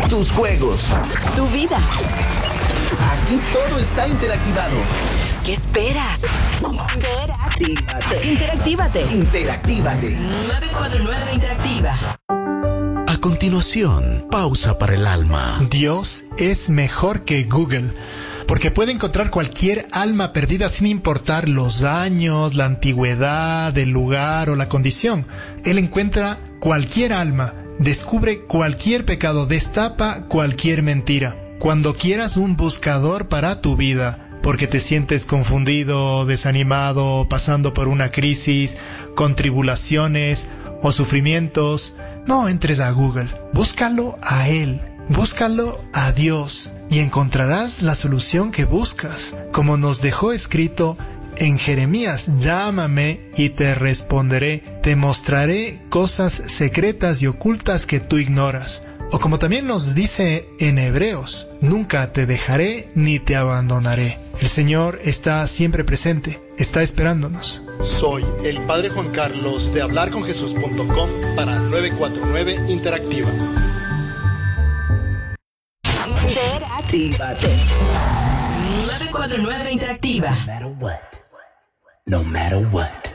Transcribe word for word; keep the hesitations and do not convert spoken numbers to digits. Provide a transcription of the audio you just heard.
tus juegos, tu vida. Aquí todo está interactivado. ¿Qué esperas? Interactívate. Interactívate. Interactívate. nueve cuatro nueve Interactiva. A continuación, pausa para el alma. Dios es mejor que Google, porque puede encontrar cualquier alma perdida sin importar los años, la antigüedad, el lugar o la condición. Él encuentra cualquier alma, descubre cualquier pecado, destapa cualquier mentira. Cuando quieras un buscador para tu vida, porque te sientes confundido, desanimado, pasando por una crisis, con tribulaciones o sufrimientos, no entres a Google, búscalo a Él. Búscalo a Dios y encontrarás la solución que buscas, como nos dejó escrito en Jeremías: llámame y te responderé, te mostraré cosas secretas y ocultas que tú ignoras. O como también nos dice en Hebreos: nunca te dejaré ni te abandonaré. El Señor está siempre presente, está esperándonos. Soy el Padre Juan Carlos de hablar con jesús punto com para nueve cuatro nueve Interactiva. Interactívate. nueve cuatro nueve Interactiva. No matter what. No matter what.